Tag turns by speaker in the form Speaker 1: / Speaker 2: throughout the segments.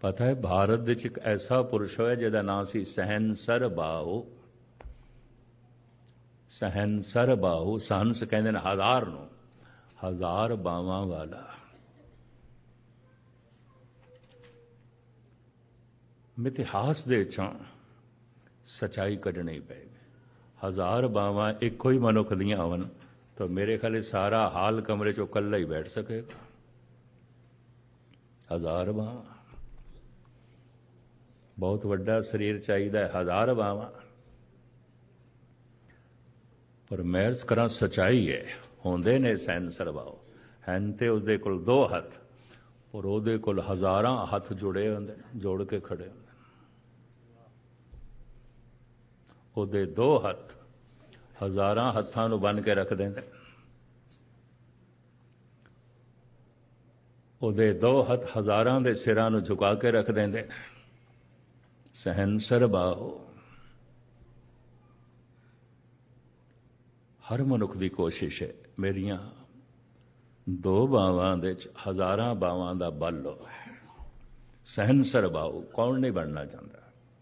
Speaker 1: पता है भारत ਵਿੱਚ ਇੱਕ ਐਸਾ ਪੁਰਸ਼ ਹੋਇਆ ਜਿਹਦਾ ਨਾਂ ਸੀ ਸਹਿਨਸਰ ਬਾਹੂ। ਸਹਿਨਸਰ ਬਾਹੂ, ਸਹੰਸ ਕਹਿੰਦੇ ਨੇ ਹਜ਼ਾਰ ਨੂੰ, ਹਜ਼ਾਰ ਬਾਵਾਂ ਵਾਲਾ। ਮਿਥਿਹਾਸ ਦੇ ਵਿੱਚੋਂ ਸੱਚਾਈ ਕੱਢਣੀ ਪਏਗੀ। ਹਜ਼ਾਰ ਬਾਵਾਂ ਇੱਕੋ ਹੀ ਮਨੁੱਖ ਦੀਆਂ ਹੋਣ ਤਾਂ ਮੇਰੇ ਖਿਆਲ ਸਾਰਾ ਹਾਲ ਕਮਰੇ 'ਚੋਂ ਇਕੱਲਾ ਹੀ ਬੈਠ ਸਕੇਗਾ। ਹਜ਼ਾਰ ਬਾਵਾਂ, ਬਹੁਤ ਵੱਡਾ ਸਰੀਰ ਚਾਹੀਦਾ, ਹਜ਼ਾਰ ਬਾਵਾਂ। ਪਰ ਮਹਿਜ਼ ਕਰਾਂ ਸੱਚਾਈ ਹੈ, ਹੁੰਦੇ ਨੇ ਸਹਿਨਸਰ ਬਾਹੂ, ਹਨ ਤੇ ਉਸਦੇ ਕੋਲ 2 ਹੱਥ, ਪਰ ਉਹਦੇ ਕੋਲ ਹਜ਼ਾਰਾਂ ਹੱਥ ਜੁੜੇ ਹੁੰਦੇ, ਜੋੜ ਕੇ ਖੜੇ ਹੁੰਦੇ। ਉਹਦੇ 2 ਹੱਥ ਹਜ਼ਾਰਾਂ ਹੱਥਾਂ ਨੂੰ ਬੰਨ੍ਹ ਕੇ ਰੱਖ ਦਿੰਦੇ। ਉਹਦੇ 2 ਹੱਥ ਹਜ਼ਾਰਾਂ ਦੇ ਸਿਰਾਂ ਨੂੰ ਝੁਕਾ ਕੇ ਰੱਖ ਦਿੰਦੇ। ਸਹਿਨਸਰ ਬਾਹੂ। ਹਰ ਮਨੁੱਖ ਦੀ ਕੋਸ਼ਿਸ਼ ਹੈ ਮੇਰੀਆਂ 2 ਬਾਵਾਂ ਦੇ 'ਚ ਹਜ਼ਾਰਾਂ ਬਾਵਾਂ ਦਾ ਬਲ ਹੋਵੇ। ਸਹਿਨਸਰ ਬਾਹੂ ਕੌਣ ਨਹੀਂ ਬਣਨਾ ਚਾਹੁੰਦਾ?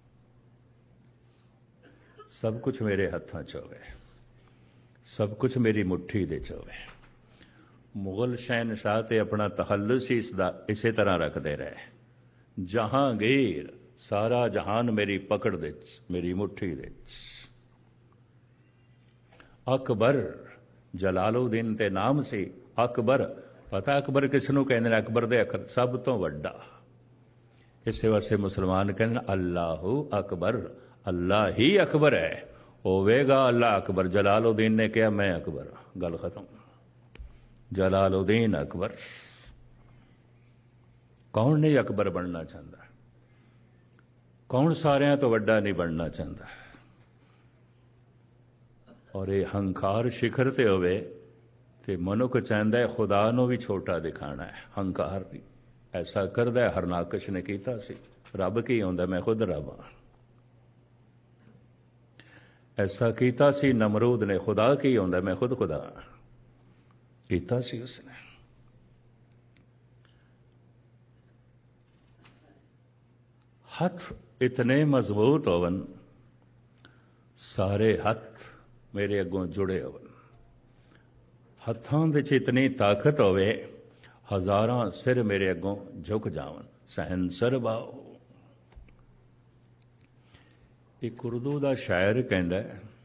Speaker 1: ਸਭ ਕੁਝ ਮੇਰੇ ਹੱਥਾਂ 'ਚ ਹੋਵੇ, ਸਭ ਕੁਝ ਮੇਰੀ ਮੁੱਠੀ ਦੇ 'ਚ ਹੋਵੇ। ਮੁਗਲ ਸ਼ਹਿਨਸ਼ਾਹ ਤੇ ਆਪਣਾ ਤਖੱਲੁਸ ਹੀ ਇਸੇ ਤਰ੍ਹਾਂ ਰੱਖਦੇ ਰਹੇ। ਜਹਾਂਗੀਰ, ਸਾਰਾ ਜਹਾਨ ਮੇਰੀ ਪਕੜ ਦੇ 'ਚ, ਮੇਰੀ ਮੁੱਠੀ ਦੇ 'ਚ। ਅਕਬਰ, ਜਲਾਲੁਦੀਨ ਤੇ ਨਾਮ ਸੀ ਅਕਬਰ। ਪਤਾ ਅਕਬਰ ਕਿਸ ਨੂੰ ਕਹਿੰਦੇ ਨੇ? ਅਕਬਰ ਦੇ ਅੱਖਰ ਸਭ ਤੋਂ ਵੱਡਾ। ਇਸੇ ਵਾਸਤੇ ਮੁਸਲਮਾਨ ਕਹਿੰਦੇ ਨੇ ਅੱਲਾਹੂ ਅਕਬਰ, ਅੱਲਾ ਹੀ ਅਕਬਰ ਹੈ। ਹੋਵੇਗਾ ਅੱਲਾ ਅਕਬਰ। ਜਲਾਲੁਦੀਨ ਨੇ ਕਿਹਾ ਮੈਂ ਅਕਬਰ, ਗੱਲ ਖਤਮ। ਜਲਾਲੁਦੀਨ ਅਕਬਰ। ਕੌਣ ਨਹੀਂ ਅਕਬਰ ਬਣਨਾ ਚਾਹੁੰਦਾ? ਕੌਣ ਸਾਰਿਆਂ ਤੋਂ ਵੱਡਾ ਨਹੀਂ ਬਣਨਾ ਚਾਹੁੰਦਾ? ਔਰ ਇਹ ਹੰਕਾਰ ਸ਼ਿਖਰ ਤੇ ਹੋਵੇ ਤੇ ਮਨੁੱਖ ਚਾਹੁੰਦਾ ਹੈ ਖੁਦਾ ਨੂੰ ਵੀ ਛੋਟਾ ਦਿਖਾਣਾ ਹੈ। ਹੰਕਾਰ ਵੀ ਐਸਾ ਕਰਦਾ ਹੈ। ਹਰਨਾਕਸ਼ ਨੇ ਕੀਤਾ ਸੀ। ਰੱਬ ਕੀ ਹੁੰਦਾ? ਮੈਂ ਖੁਦ ਰੱਬ ਹਾਂ। ਐਸਾ ਕੀਤਾ ਸੀ ਨਮਰੂਦ ਨੇ। ਖੁਦਾ ਕੀ ਹੁੰਦਾ? ਮੈਂ ਖੁਦ ਖੁਦਾ ਹਾਂ। ਕੀਤਾ ਸੀ ਉਸਨੇ। ਹੱਥ ਇਤਨੇ ਮਜ਼ਬੂਤ ਹੋਵਨ, ਸਾਰੇ ਹੱਥ ਮੇਰੇ ਅੱਗੋਂ ਜੁੜੇ ਹੋਵਨ। ਹੱਥਾਂ ਵਿੱਚ ਇਤਨੀ ਤਾਕਤ ਹੋਵੇ, ਹਜ਼ਾਰਾਂ ਸਿਰ ਮੇਰੇ ਅੱਗੋਂ ਝੁਕ ਜਾਵਨ। ਸਹਿਨਸਰ ਬਾਹੂ। ਇੱਕ ਉਰਦੂ ਦਾ ਸ਼ਾਇਰ ਕਹਿੰਦਾ,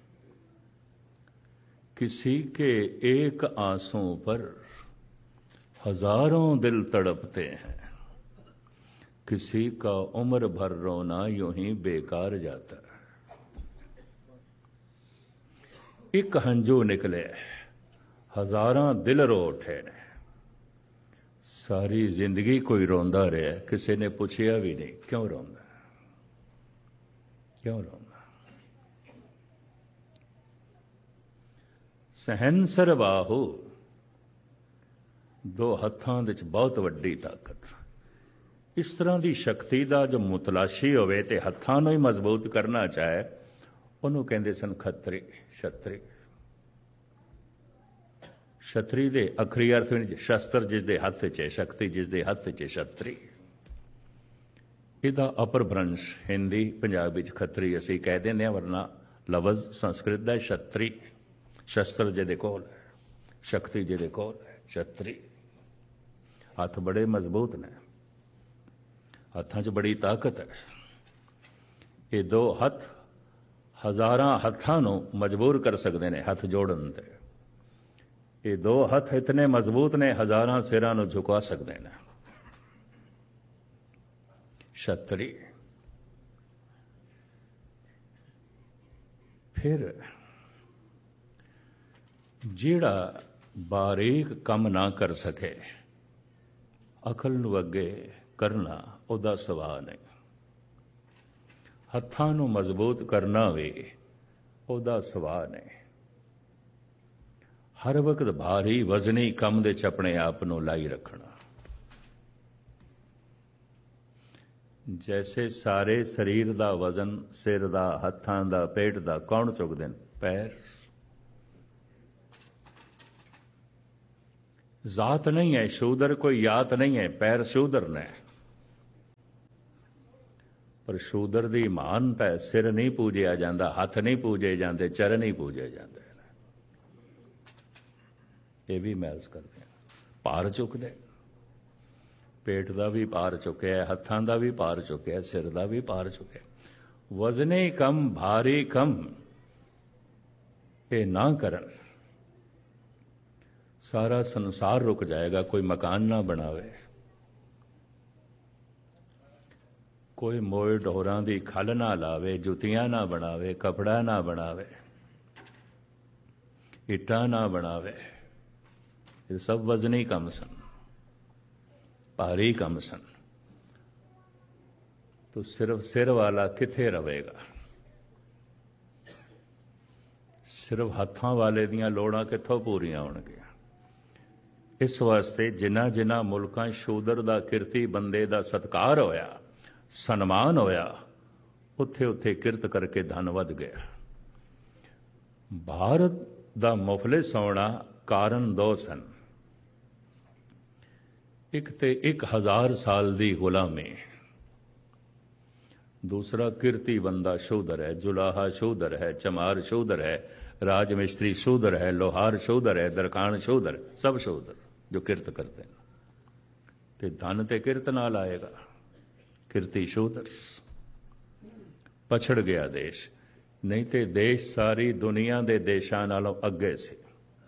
Speaker 1: किसी के एक आंसू पर हजारों दिल तड़पते हैं, किसी का उम्र भर रोना यूं ही बेकार जाता है। एक हंजू निकले, हजारां दिल रो उठे ने। सारी जिंदगी कोई रोंदा रहा, किसी ने पूछया भी नहीं क्यों रोंदा, क्यों रोंदा। ਸਹਿਨਸਰ ਬਾਹੂ। 2 ਹੱਥਾਂ ਵਿੱਚ ਬਹੁਤ ਵੱਡੀ ਤਾਕਤ। ਇਸ ਤਰ੍ਹਾਂ ਦੀ ਸ਼ਕਤੀ ਦਾ ਜੋ ਮੁਤਲਾਸ਼ੀ ਹੋਵੇ ਤੇ ਹੱਥਾਂ ਨੂੰ ਹੀ ਮਜ਼ਬੂਤ ਕਰਨਾ ਚਾਹੇ, ਉਹਨੂੰ ਕਹਿੰਦੇ ਸਨ ਖੱਤਰੀ, ਛਤਰੀ। ਛਤਰੀ ਦੇ ਅਖਰੀ ਅਰਥ ਵਿੱਚ ਸ਼ਸਤਰ ਜਿਸ ਦੇ ਹੱਥ 'ਚ ਹੈ, ਸ਼ਕਤੀ ਜਿਸ ਦੇ ਹੱਥ 'ਚ, ਛਤਰੀ। ਇਹਦਾ ਅਪਰਭ੍ਰੰਸ਼ ਹਿੰਦੀ ਪੰਜਾਬੀ 'ਚ ਖੱਤਰੀ ਅਸੀਂ ਕਹਿ ਦਿੰਦੇ ਹਾਂ, ਵਰਨਾ ਲਫ਼ਜ਼ ਸੰਸਕ੍ਰਿਤ ਦਾ ਛਤਰੀ। ਸ਼ਸਤਰ ਜਿਹਦੇ ਕੋਲ ਹੈ, ਸ਼ਕਤੀ ਜਿਹਦੇ ਕੋਲ ਹੈ, ਛਤਰੀ। ਹੱਥ ਬੜੇ ਮਜ਼ਬੂਤ ਨੇ, ਹੱਥਾਂ 'ਚ ਬੜੀ ਤਾਕਤ ਹੈ। ਇਹ 2 ਹੱਥ ਹਜ਼ਾਰਾਂ ਹੱਥਾਂ ਨੂੰ ਮਜਬੂਰ ਕਰ ਸਕਦੇ ਨੇ ਹੱਥ ਜੋੜਨ ਤੇ। ਇਹ 2 ਹੱਥ ਇਤਨੇ ਮਜ਼ਬੂਤ ਨੇ, ਹਜ਼ਾਰਾਂ ਸਿਰਾਂ ਨੂੰ ਝੁਕਾ ਸਕਦੇ ਨੇ। ਛਤਰੀ। ਫਿਰ ਜਿਹੜਾ ਬਾਰੀਕ ਕੰਮ ਨਾ ਕਰ ਸਕੇ, ਅਕਲ ਨੂੰ ਅੱਗੇ ਕਰਨਾ ਉਹਦਾ ਸੁਭਾਅ ਨਹੀਂ। ਹੱਥਾਂ ਨੂੰ ਮਜ਼ਬੂਤ ਕਰਨਾ ਵੀ ਉਹਦਾ ਸੁਭਾਅ ਨਹੀਂ। ਹਰ ਵਕਤ ਭਾਰੀ ਵਜ਼ਨੀ ਕੰਮ ਦੇ 'ਚ ਆਪਣੇ ਆਪ ਨੂੰ ਲਾਈ ਰੱਖਣਾ। ਜੈਸੇ ਸਾਰੇ ਸਰੀਰ ਦਾ ਵਜ਼ਨ, ਸਿਰ ਦਾ, ਹੱਥਾਂ ਦਾ, ਪੇਟ ਦਾ ਕੌਣ ਚੁੱਕਦੇ ਨੇ? ਪੈਰ। ਜ਼ਾਤ ਨਹੀਂ ਹੈ, ਸ਼ੂਦਰ ਕੋਈ ਯਾਤ ਨਹੀਂ ਹੈ, ਪੈਰ ਸ਼ੂਦਰ ਨੇ। ਪਰ ਸ਼ੂਦਰ ਦੀ ਮਹਾਨਤਾ ਹੈ, ਸਿਰ ਨਹੀਂ ਪੂਜਿਆ ਜਾਂਦਾ, ਹੱਥ ਨਹੀਂ ਪੂਜੇ ਜਾਂਦੇ, ਚਰਨ ਹੀ ਪੂਜੇ ਜਾਂਦੇ ਨੇ। ਇਹ ਵੀ ਮਹਿਜ਼ ਕਰਦੇ ਆ, ਭਾਰ ਚੁੱਕਦੇ, ਪੇਟ ਦਾ ਵੀ ਭਾਰ ਚੁੱਕਿਆ, ਹੱਥਾਂ ਦਾ ਵੀ ਭਾਰ ਚੁੱਕਿਆ, ਸਿਰ ਦਾ ਵੀ ਭਾਰ ਚੁੱਕਿਆ। ਵਜ਼ਨੇ ਕਮ ਭਾਰੀ ਕਮ ਇਹ ਨਾ ਕਰਨ, ਸਾਰਾ ਸੰਸਾਰ ਰੁਕ ਜਾਏਗਾ। ਕੋਈ ਮਕਾਨ ਨਾ ਬਣਾਵੇ, ਕੋਈ ਮੋਏ ਢੋਰਾਂ ਦੀ ਖੱਲ ਨਾ ਲਾਵੇ, ਜੁੱਤੀਆਂ ਨਾ ਬਣਾਵੇ, ਕਪੜਾ ਨਾ ਬਣਾਵੇ, ਇੱਟਾਂ ਨਾ ਬਣਾਵੇ। ਇਹ ਸਭ ਵਜ਼ਨੀ ਕੰਮ ਸਨ, ਭਾਰੀ ਕੰਮ ਸਨ। ਤੋ ਸਿਰਫ ਸਿਰ ਵਾਲਾ ਕਿੱਥੇ ਰਵੇਗਾ? ਸਿਰਫ ਹੱਥਾਂ ਵਾਲੇ ਦੀਆਂ ਲੋੜਾਂ ਕਿੱਥੋਂ ਪੂਰੀਆਂ ਹੋਣਗੀਆਂ? ਇਸ ਵਾਸਤੇ ਜਿਨ੍ਹਾਂ ਜਿਨ੍ਹਾਂ ਮੁਲਕਾਂ ਸ਼ੂਦਰ ਦਾ, ਕਿਰਤੀ ਬੰਦੇ ਦਾ ਸਤਿਕਾਰ ਹੋਇਆ, ਸਨਮਾਨ ਹੋਇਆ, ਉੱਥੇ ਉੱਥੇ ਕਿਰਤ ਕਰਕੇ ਧਨ ਵੱਧ ਗਿਆ। ਭਾਰਤ ਦਾ ਮੁਫਲਿਸ ਹੋਣਾ ਕਾਰਨ ਦੋ ਸਨ। ਇੱਕ ਤੇ 1000 ਸਾਲ ਦੀ ਗੁਲਾਮੀ, ਦੂਸਰਾ ਕਿਰਤੀ ਬੰਦਾ ਸ਼ੂਦਰ ਹੈ, ਜੁਲਾਹਾ ਸ਼ੂਦਰ ਹੈ, ਚਮਾਰ ਸ਼ੂਦਰ ਹੈ, ਰਾਜ ਮਿਸਤਰੀ शूदर है, लोहार शूदर है, दरकान शूदर, सब शूदर जो किरत करते हैं। ते धन ते किरत नाल आएगा, किरती शूदर। पछड़ गया देश, नहीं ते देश सारी दुनिया दे देशां नालों अगे सी।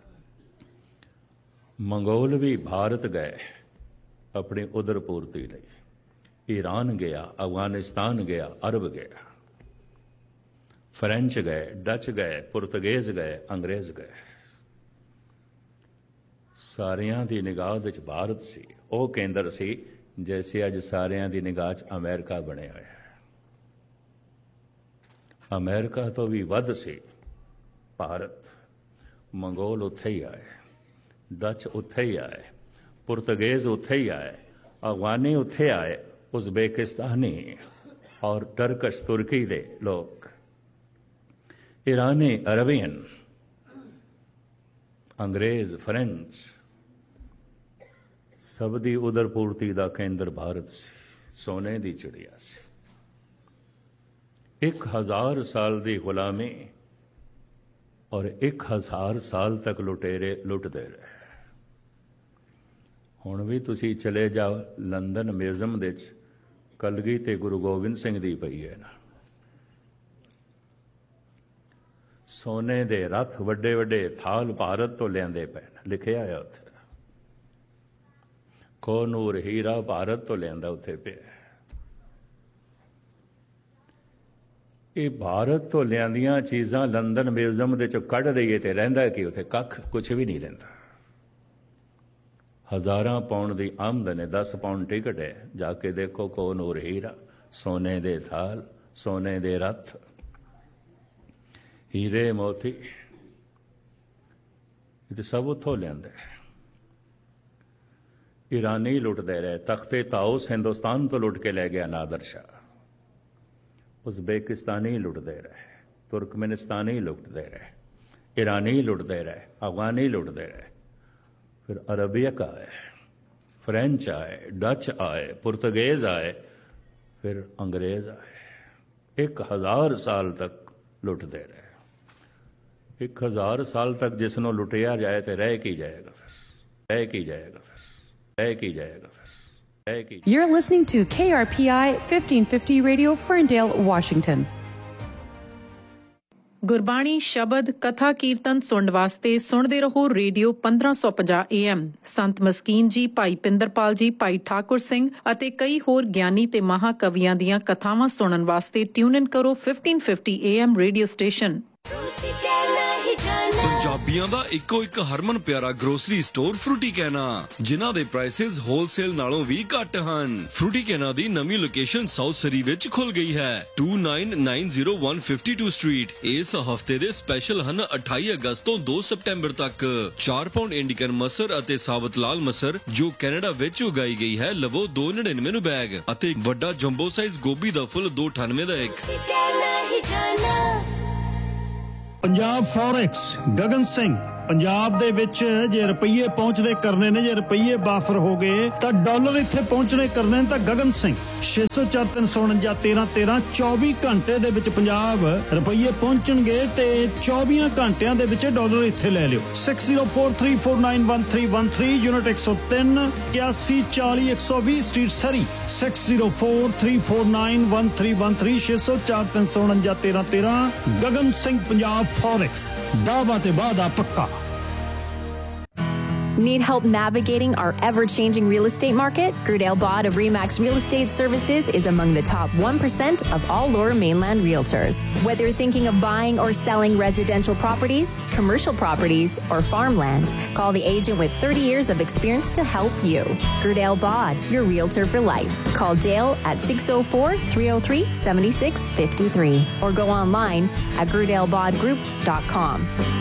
Speaker 1: मंगोल भी भारत गए अपनी उदर पूर्ति लई, ईरान गया, अफगानिस्तान गया, अरब गया, फ्रेंच गए, डच गए, पुर्तगेज गए, अंग्रेज गए। सारियां दी निगाह विच भारत सी, ਉਹ ਕੇਂਦਰ ਸੀ जैसे अज सारियां दी निगाह च अमेरिका बने होया। अमेरिका तो भी वध सी भारत। मंगोल उत्थे ही आए, डच उत्थे ही आए, पुर्तगेज उत्थे ही आए, अफगानी उत्थे आए, उज़्बेकिस्तानी और टर्कश तुर्की दे लोग, ईरानी, अरबियन, अंग्रेज, फ्रेंच, सब दी उदर पूर्ति दा केंद्र भारत सी, सोने दी चिड़िया सी। 1000 साल दी गुलामी और 1000 साल तक लुटेरे लुटते रहे। हुण भी तुसी चले जाओ लंदन म्यूजियम दे कलगी ते गुरु गोबिंद सिंह दी पई है ना, सोने दे रथ वड्डे वड्डे थाल भारत तो लियांदे पे, लिखिया है उत्थे। कोनूर हीरा भारत तो लियांदा उत्थे पे। ये भारत तो लियांदियां चीज़ां लंदन म्यूजियम दे चों कढ दईए ते रहिंदा कि उत्थे कख कुछ भी नहीं रहिंदा। 1000 पाउंड दी आमदन है, 10 पाउंड टिकट है, जाके देखो कोनूर हीरा, सोने दे थाल, सोने दे रथ, हीरे मोती, ये सब उत्थों लियांदे। ईरानी लुटते रहे, तख्ते ताउस हिंदुस्तान तो लुट के ले गया नादर शाह, उज़्बेकिस्तानी लुटते रहे, तुर्कमेनिस्तानी लुटते रहे, ईरानी लुटते रहे, अफगानी लुटते रहे, फिर अरबियक आए, फ्रेंच आए, डच आए, पुर्तगेज आए, फिर अंग्रेज आए। 1000 साल तक लुटते रहे। 1000 साल तक जिसनों लुटिया जाए तो रह की जाएगा, फिर रह की जाएगा, फिर रह की जाएगा, फिर रह की।
Speaker 2: You're listening to KRPI 1550 Radio, Ferndale, Washington. Gurbani ਸ਼ਬਦ ਕਥਾ ਕੀਰਤਨ ਸੁਣਨ ਵਾਸਤੇ ਸੁਣਦੇ ਰਹੋ ਰੇਡੀਓ 1550 AM। ਸੰਤ ਮਸਕੀਨ ਜੀ, ਭਾਈ ਪਿੰਦਰਪਾਲ ਜੀ, ਭਾਈ ਠਾਕੁਰ ਸਿੰਘ ਅਤੇ ਕਈ ਹੋਰ ਗਿਆਨੀ ਤੇ ਮਹਾਕਵੀਆਂ ਦੀਆਂ ਕਥਾਵਾਂ ਸੁਣਨ ਵਾਸਤੇ ਟਿਊਨ ਇਨ ਕਰੋ 1550 AM ਰੇਡੀਓ ਸਟੇਸ਼ਨ।
Speaker 3: ਪੰਜਾਬੀਆਂ ਦਾ ਇੱਕੋ ਇੱਕ ਹਰਮਨ ਪਿਆਰਾ ਗਰੋਸਰੀ ਸਟੋਰ ਫਰੂਟੀ ਕੈਨਾ, ਜਿਨ੍ਹਾਂ ਦੇ ਪ੍ਰਾਈਸਿਸ ਹੋਲਸੇਲ ਨਾਲੋਂ ਵੀ ਘੱਟ ਹਨ। ਫਰੂਟੀ ਕੈਨਾ ਦੀ ਨਵੀਂ ਲੋਕੇਸ਼ਨ ਸਾਊਥ ਸਰੀ ਵਿੱਚ ਖੁੱਲ ਗਈ ਹੈ, 2990 ਸਟਰੀਟ। ਇਸ ਹਫਤੇ ਦੇ ਸਪੈਸ਼ਲ ਹਨ 28 ਅਗਸਤ ਤੋਂ 2 ਸਤੰਬਰ ਤੱਕ 4 ਪਾਉਂਡ ਇੰਡੀਕਨ ਮਸਰ ਅਤੇ ਸਾਬਤ ਲਾਲ ਮਸਰ ਜੋ ਕੈਨੇਡਾ ਵਿੱਚ ਉਗਾਈ ਗਈ ਹੈ ਲਵੋ 299 ਨੂੰ ਬੈਗ, ਅਤੇ ਵੱਡਾ ਜੰਬੋ ਸਾਈਜ਼ ਗੋਭੀ ਦਾ ਫੁੱਲ 298 ਦਾ ਇੱਕ।
Speaker 4: पंजाब फॉरेक्स, गगन सिंह ਪੰਜਾਬ ਦੇ ਵਿੱਚ ਜੇ ਰੁਪਈਏ ਪਹੁੰਚਦੇ ਕਰਨੇ ਨੇ, ਜੇ ਰੁਪਈਏ ਬਾਫਰ ਹੋ ਗਏ ਤਾਂ ਡਾਲਰ ਇੱਥੇ ਪਹੁੰਚਣੇ ਕਰਨੇ ਨੇ। ਤਾਂ ਗਗਨ ਸਿੰਘ 604-349-1313 24 ਘੰਟੇ ਦੇ ਵਿੱਚ ਪੰਜਾਬ ਰੁਪਈਏ ਪਹੁੰਚਣਗੇ ਤੇ 24 ਘੰਟਿਆਂ ਦੇ ਵਿੱਚ ਡਾਲਰ ਇੱਥੇ ਲੈ ਲਿਓ। 6043491313 ਯੂਨਿਟ 103 8140 ਸਟਰੀਟ ਸਰੀ 6043491313 604-349-1313 ਗਗਨ ਸਿੰਘ ਪੰਜਾਬ ਫੋਰੈਕਸ ਦਾਵਾ ਤੇ ਵਾਅਦਾ ਪੱਕਾ।
Speaker 5: Need help navigating our ever-changing real estate market? Gerdale Bod of Remax Real Estate Services is among the top 1% of all Lower Mainland realtors. Whether you're thinking of buying or selling residential properties, commercial properties, or farmland, call the agent with 30 years of experience to help you. Gerdale Bod, your realtor for life. Call Dale at 604-303-7653 or go online at gerdalebodgroup.com.